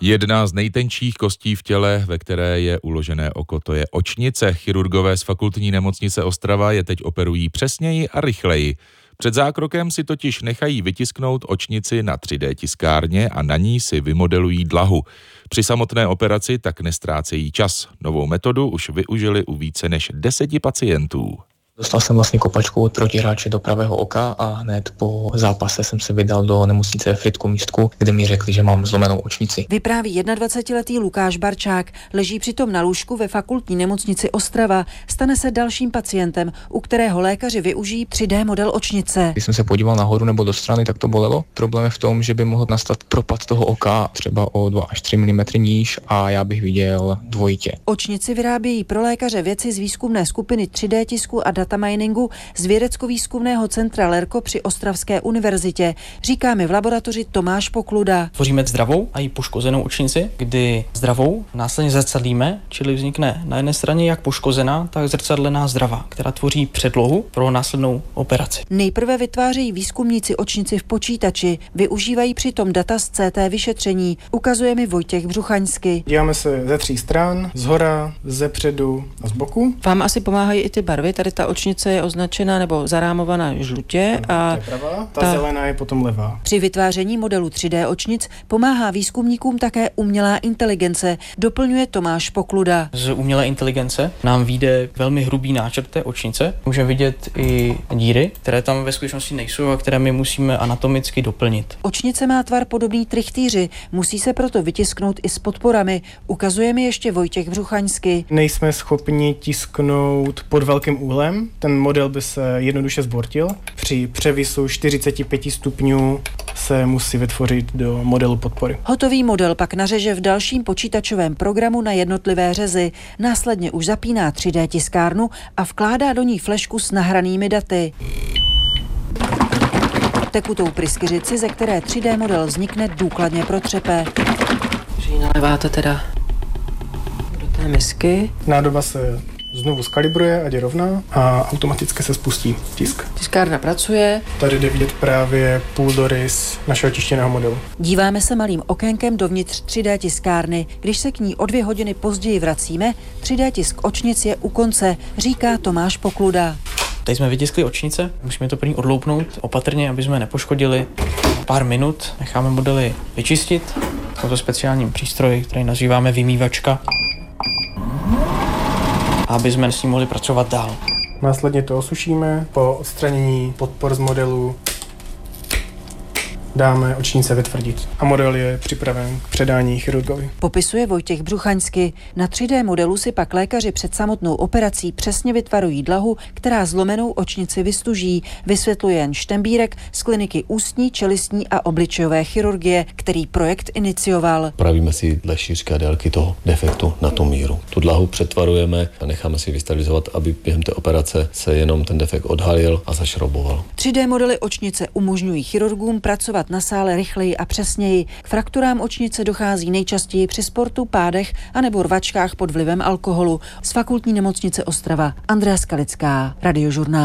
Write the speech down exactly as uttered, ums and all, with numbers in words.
Jedna z nejtenčích kostí v těle, ve které je uložené oko, to je očnice. Chirurgové z Fakultní nemocnice Ostrava je teď operují přesněji a rychleji. Před zákrokem si totiž nechají vytisknout očnici na tři dé tiskárně a na ní si vymodelují dlahu. Při samotné operaci tak nestrácejí čas. Novou metodu už využili u více než deseti pacientů. Dostal jsem vlastně kopačku od protihráče do pravého oka a hned po zápase jsem se vydal do nemocnice Frýdku Místku, kde mi řekli, že mám zlomenou očnici. Vypráví jednadvacetiletý Lukáš Barčák, leží přitom na lůžku ve Fakultní nemocnici Ostrava. Stane se dalším pacientem, u kterého lékaři využijí tři dé model očnice. Když jsem se podíval nahoru nebo do strany, tak to bolelo. Problém je v tom, že by mohl nastat propad toho oka třeba o dva až tři milimetry níž a já bych viděl dvojitě. Očnici vyrábějí pro lékaře vědci z výzkumné skupiny tři dé tisku a data miningu z vědecko-výzkumného centra Lerco při Ostravské univerzitě, říká mi v laboratoři Tomáš Pokluda. Tvoříme zdravou a i poškozenou očnici, kdy zdravou následně zrcadlíme, čili vznikne na jedné straně jak poškozená, tak zrcadlená zdravá, která tvoří předlohu pro následnou operaci. Nejprve vytvářejí výzkumníci očnici v počítači, využívají přitom data z cé té vyšetření, ukazuje mi Vojtěch Břuchaňsky. Díváme se ze tří stran, zhora, ze předu a z boku. Vám asi pomáhají i ty barvy, tady ta očnice je označena nebo zarámovaná žlutě a to je pravá, ta, ta zelená je potom levá. Při vytváření modelu tři dé očnic pomáhá výzkumníkům také umělá inteligence, doplňuje Tomáš Pokluda. Z umělé inteligence nám vyjde velmi hrubý náčrt té očnice. Můžeme vidět i díry, které tam ve skutečnosti nejsou a které my musíme anatomicky doplnit. Očnice má tvar podobný trichtýři, musí se proto vytisknout i s podporami, ukazuje mi ještě Vojtěch Břuchaňsky. Nejsme schopni tisknout pod velkým úhlem, ten model by se jednoduše zbortil. Při převisu čtyřicet pět stupňů se musí vytvořit do modelu podpory. Hotový model pak nařeže v dalším počítačovém programu na jednotlivé řezy, následně už zapíná tři dé tiskárnu a vkládá do ní flešku s nahranými daty. Tekutou pryskyřici, ze které tři dé model vznikne, důkladně protřepe. Že ji naléváte teda do té misky. Nádoba se znovu skalibruje, ať je rovná a automaticky se spustí tisk. Tiskárna pracuje. Tady jde vidět právě půldorys našeho tištěného modelu. Díváme se malým okénkem dovnitř tři dé tiskárny. Když se k ní o dvě hodiny později vracíme, tři dé tisk očnic je u konce, říká Tomáš Pokluda. Teď jsme vytiskli očnice, musíme to první odloupnout opatrně, aby jsme nepoškodili. Pár minut necháme modely vyčistit v tomto speciálním přístroji, který nazýváme vymývačka, aby jsme s ním mohli pracovat dál. Následně to osušíme, po odstranění podpor z modelu dáme očnice vytvrdit a model je připraven k předání chirurgovi. Popisuje Vojtěch Břuchaňsky. Na tři dé modelu si pak lékaři před samotnou operací přesně vytvarují dlahu, která zlomenou očnici vystuží, vysvětluje Jan Štembírek z kliniky ústní, čelistní a obličejové chirurgie, který projekt inicioval. Pravíme si dle šířky a délky toho defektu na tu míru. Tu dlahu přetvarujeme a necháme si vystabilizovat, aby během té operace se jenom ten defekt odhalil a zašrouboval. tři dé modely očnice umožňují chirurgům pracovat na sále rychleji a přesněji. K frakturám očnice dochází nejčastěji při sportu, pádech anebo rvačkách pod vlivem alkoholu. Z Fakultní nemocnice Ostrava Andrea Skalická, Radiožurnál.